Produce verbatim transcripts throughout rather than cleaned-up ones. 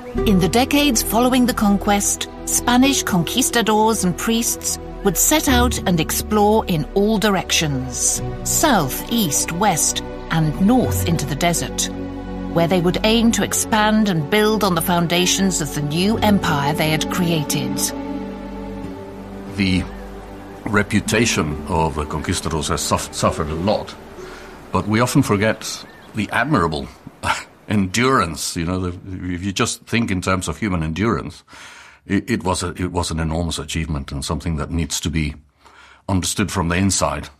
In the decades following the conquest, Spanish conquistadors and priests would set out and explore in all directions, south, east, west, and north into the desert, where they would aim to expand and build on the foundations of the new empire they had created. The reputation of the conquistadors has suffered a lot, but we often forget the admirable endurance. You know, the, if you just think in terms of human endurance, it, it was a, it was an enormous achievement and something that needs to be understood from the inside.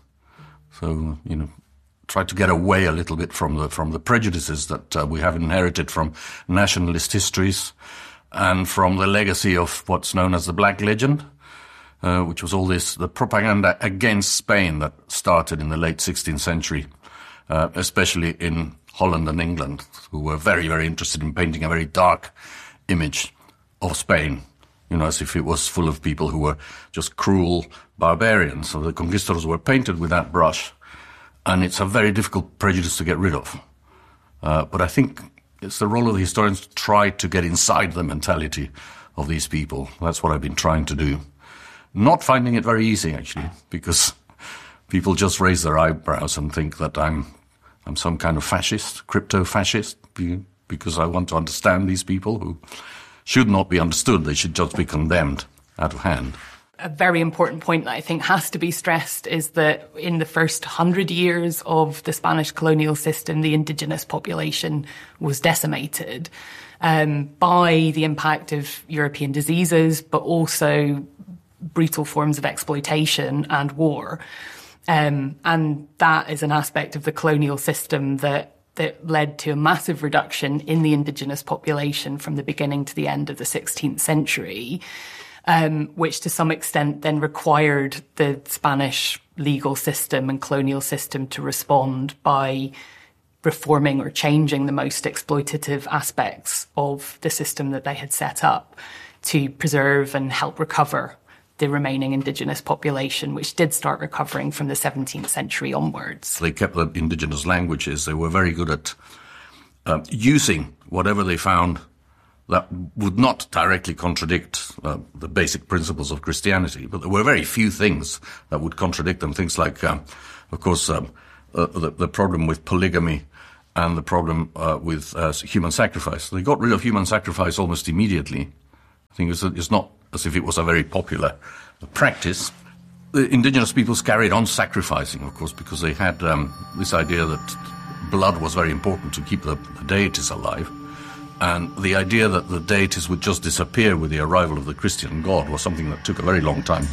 So, you know, try to get away a little bit from the from the prejudices that uh, we have inherited from nationalist histories and from the legacy of what's known as the Black Legend, uh, which was all this the propaganda against Spain that started in the late sixteenth century, uh, especially in Holland and England, who were very, very interested in painting a very dark image of Spain, you know, as if it was full of people who were just cruel barbarians. So the conquistadors were painted with that brush, and it's a very difficult prejudice to get rid of. Uh, but I think it's the role of the historians to try to get inside the mentality of these people. That's what I've been trying to do. Not finding it very easy, actually, because people just raise their eyebrows and think that I'm I'm some kind of fascist, crypto-fascist, because I want to understand these people who should not be understood. They should just be condemned out of hand. A very important point that I think has to be stressed is that in the first hundred years of the Spanish colonial system, the indigenous population was decimated um, by the impact of European diseases, but also brutal forms of exploitation and war. Um, and that is an aspect of the colonial system that, that led to a massive reduction in the indigenous population from the beginning to the end of the sixteenth century, um, which to some extent then required the Spanish legal system and colonial system to respond by reforming or changing the most exploitative aspects of the system that they had set up to preserve and help recover the remaining indigenous population, which did start recovering from the seventeenth century onwards. They kept the indigenous languages. They were very good at uh, using whatever they found that would not directly contradict uh, the basic principles of Christianity. But there were very few things that would contradict them. Things like, um, of course, um, uh, the, the problem with polygamy and the problem uh, with uh, human sacrifice. They got rid of human sacrifice almost immediately. I think it's, it's not as if it was a very popular practice. The indigenous peoples carried on sacrificing, of course, because they had um, this idea that blood was very important to keep the, the deities alive. And the idea that the deities would just disappear with the arrival of the Christian God was something that took a very long time